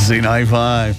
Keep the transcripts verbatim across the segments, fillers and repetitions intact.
Z ninety-five.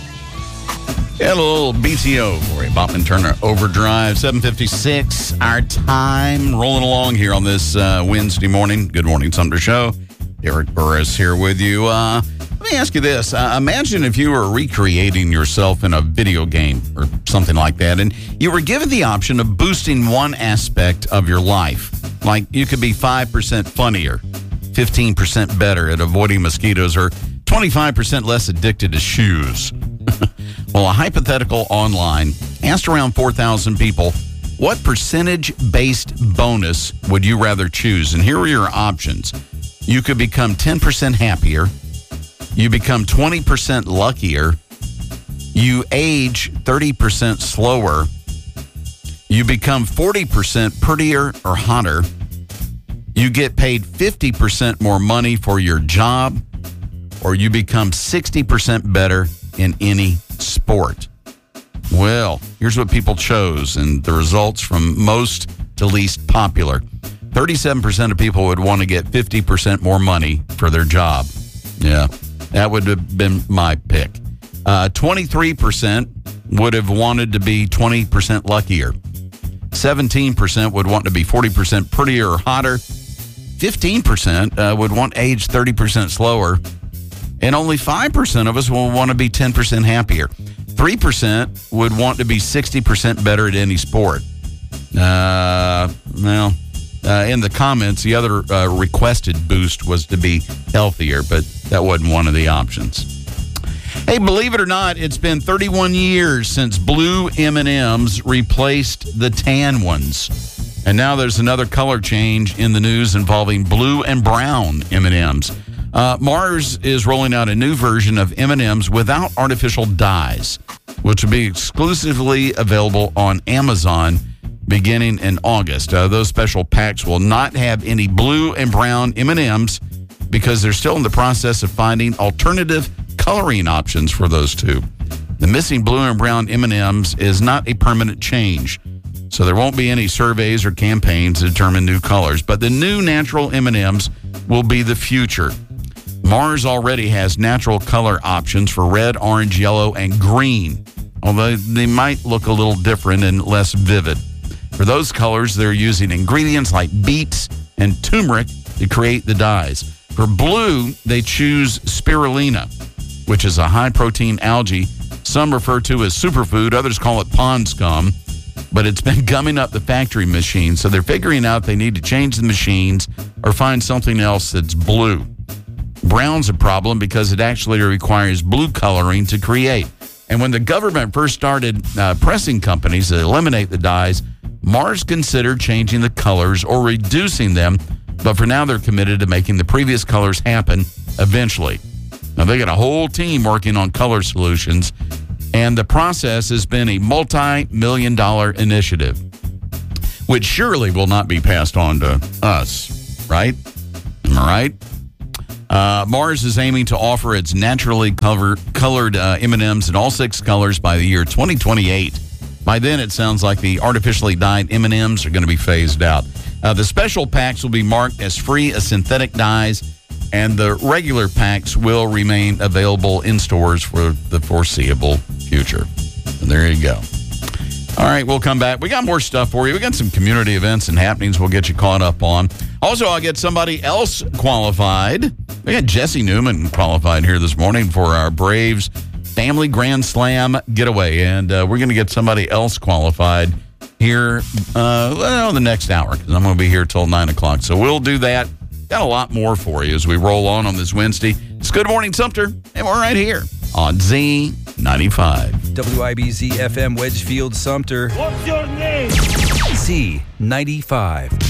Got a little B T O for you. Bachman Turner Overdrive. seven fifty-six, our time. Rolling along here on this uh, Wednesday morning. Good Morning Sumter Show. Derek Burris here with you. Uh, let me ask you this. Uh, imagine if you were recreating yourself in a video game or something like that, and you were given the option of boosting one aspect of your life. Like you could be five percent funnier, fifteen percent better at avoiding mosquitoes, or twenty-five percent less addicted to shoes. Well, a hypothetical online asked around four thousand people, what percentage-based bonus would you rather choose? And here are your options. You could become ten percent happier. You become twenty percent luckier. You age thirty percent slower. You become forty percent prettier or hotter. You get paid fifty percent more money for your job. Or you become sixty percent better in any sport. Well, here's what people chose, and the results from most to least popular. thirty-seven percent of people would want to get fifty percent more money for their job. Yeah, that would have been my pick. Uh, twenty-three percent would have wanted to be twenty percent luckier. seventeen percent would want to be forty percent prettier or hotter. fifteen percent uh, would want age thirty percent slower. And only five percent of us will want to be ten percent happier. three percent would want to be sixty percent better at any sport. Uh, well, uh, in the comments, the other uh, requested boost was to be healthier, but that wasn't one of the options. Hey, believe it or not, it's been thirty-one years since blue M and M's replaced the tan ones. And now there's another color change in the news involving blue and brown M and M's. Uh, Mars is rolling out a new version of M and M's without artificial dyes, which will be exclusively available on Amazon beginning in August. Uh, those special packs will not have any blue and brown M and M's because they're still in the process of finding alternative coloring options for those two. The missing blue and brown M and M's is not a permanent change, so there won't be any surveys or campaigns to determine new colors. But the new natural M and M's will be the future. Mars already has natural color options for red, orange, yellow, and green, although they might look a little different and less vivid. For those colors, they're using ingredients like beets and turmeric to create the dyes. For blue, they choose spirulina, which is a high-protein algae some refer to as superfood, others call it pond scum, but it's been gumming up the factory machines, so they're figuring out they need to change the machines or find something else that's blue. Brown's a problem because it actually requires blue coloring to create. And when the government first started uh, pressing companies to eliminate the dyes, Mars considered changing the colors or reducing them, but for now they're committed to making the previous colors happen eventually. Now they got a whole team working on color solutions, and the process has been a multi-million dollar initiative, which surely will not be passed on to us, right? Am I right? Uh, Mars is aiming to offer its naturally cover, colored uh, M and M's in all six colors by the year twenty twenty-eight. By then, it sounds like the artificially dyed M and M's are going to be phased out. Uh, the special packs will be marked as free of synthetic dyes, and the regular packs will remain available in stores for the foreseeable future. And there you go. All right, we'll come back. We got more stuff for you. We got some community events and happenings we'll get you caught up on. Also, I'll get somebody else qualified. We got Jesse Newman qualified here this morning for our Braves Family Grand Slam getaway, and uh, we're going to get somebody else qualified here uh, well, the next hour, because I'm going to be here till nine o'clock. So we'll do that. Got a lot more for you as we roll on on this Wednesday. It's Good Morning Sumter, and we're right here on Z ninety-five. W I B Z F M Wedgefield Sumter. What's your name? Z ninety-five.